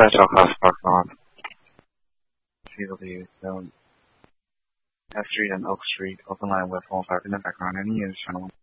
Special Class Park North. CW Zone F Street and Oak Street, open line with 105 in the background. Any units, channel 1.